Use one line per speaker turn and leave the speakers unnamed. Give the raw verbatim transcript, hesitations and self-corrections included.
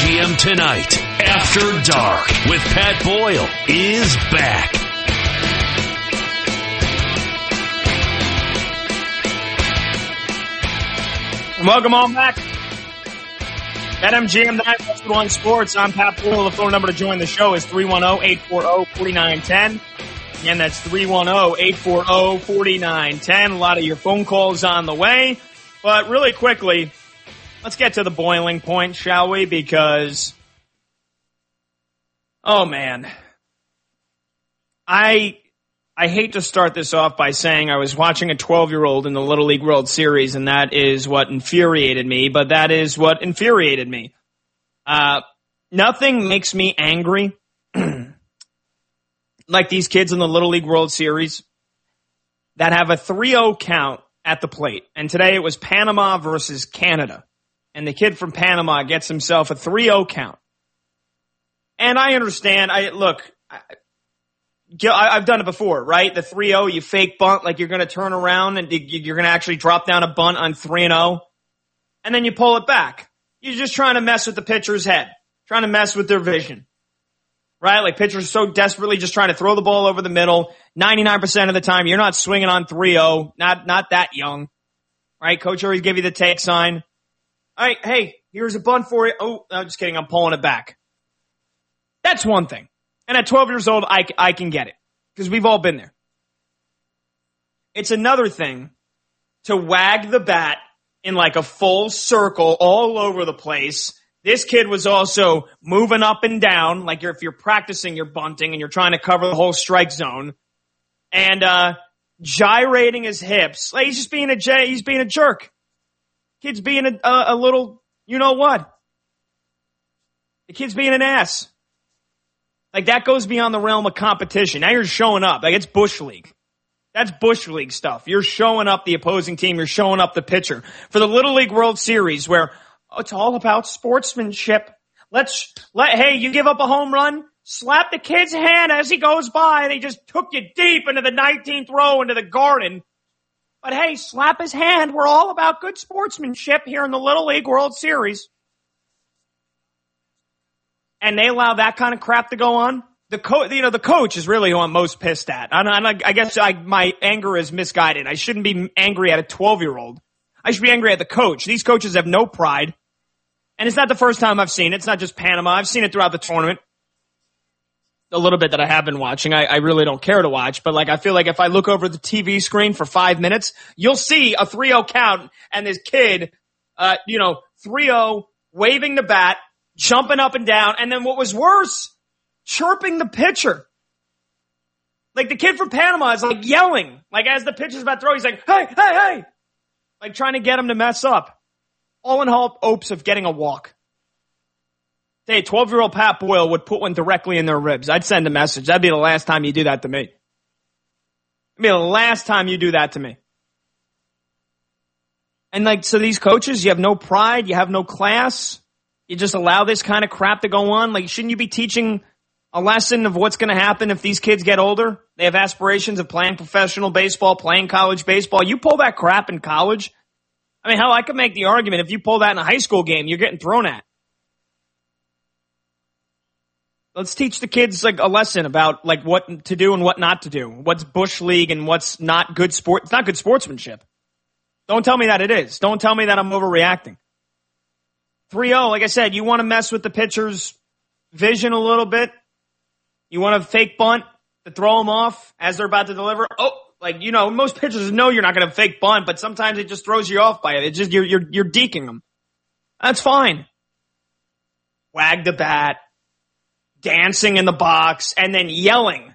G M Tonight, After Dark, with Pat Boyle, is back.
Welcome on back. At M G M Tonight, Westwood One Sports. I'm Pat Boyle. The phone number to join the show is three one zero, eight four zero, four nine one zero. Again, that's three one zero, eight four zero, four nine one zero. A lot of your phone calls on the way. But really quickly, let's get to the boiling point, shall we? Because, oh man, I I hate to start this off by saying I was watching a twelve-year-old in the Little League World Series, and that is what infuriated me, but that is what infuriated me. Uh, nothing makes me angry like these kids in the Little League World Series that have a three oh count at the plate. And today it was Panama versus Canada. And the kid from Panama gets himself a three oh count. And I understand. I look, I, I've done it before, right? The three oh, you fake bunt like you're going to turn around and you're going to actually drop down a bunt on three and oh. And then you pull it back. You're just trying to mess with the pitcher's head, trying to mess with their vision, right? Like pitchers so desperately just trying to throw the ball over the middle. ninety-nine percent of the time, you're not swinging on three oh, not, not that young, right? Coach always give you the take sign. All right, hey, here's a bunt for you. Oh, no, just kidding. I'm pulling it back. That's one thing. And at twelve years old, I, I can get it because we've all been there. It's another thing to wag the bat in like a full circle all over the place. This kid was also moving up and down, like you're, if you're practicing your bunting and you're trying to cover the whole strike zone, and uh gyrating his hips. Like he's just being a j- he's being a jerk. Kid's being a, a, a little, you know what? The kid's being an ass. Like that goes beyond the realm of competition. Now you're showing up. Like it's Bush League. That's Bush League stuff. You're showing up the opposing team. You're showing up the pitcher. For the Little League World Series where oh, it's all about sportsmanship. Let's let, hey, you give up a home run, slap the kid's hand as he goes by and he just took you deep into the nineteenth row into the garden. But hey, slap his hand. We're all about good sportsmanship here in the Little League World Series. And they allow that kind of crap to go on. The co- you know, the coach is really who I'm most pissed at. And I, I guess I, my anger is misguided. I shouldn't be angry at a twelve-year-old. I should be angry at the coach. These coaches have no pride. And it's not the first time I've seen it. It's not just Panama. I've seen it throughout the tournament. A little bit that I have been watching. I, I really don't care to watch. But like, I feel like if I look over the T V screen for five minutes, you'll see a three oh count and this kid, uh, you know, three oh, waving the bat, jumping up and down. And then what was worse, chirping the pitcher. Like the kid from Panama is like yelling. Like as the pitcher's about to throw, he's like, hey, hey, hey. Like trying to get him to mess up. All in hopes of getting a walk. Say, twelve-year-old Pat Boyle would put one directly in their ribs. I'd send a message. That'd be the last time you do that to me. It'd be the last time you do that to me. And like, so these coaches, you have no pride, you have no class, you just allow this kind of crap to go on. Like, shouldn't you be teaching a lesson of what's going to happen if these kids get older? They have aspirations of playing professional baseball, playing college baseball. You pull that crap in college. I mean, hell, I could make the argument if you pull that in a high school game, you're getting thrown at. Let's teach the kids like a lesson about like what to do and what not to do. What's Bush League and what's not good sport. It's not good sportsmanship. Don't tell me that it is. Don't tell me that I'm overreacting. three oh, like I said, you want to mess with the pitcher's vision a little bit. You want to fake bunt to throw them off as they're about to deliver. Oh, like, you know, most pitchers know you're not going to fake bunt, but sometimes it just throws you off by it. It's just, you're, you're, you're deking them. That's fine. Wag the bat. Dancing in the box, and then yelling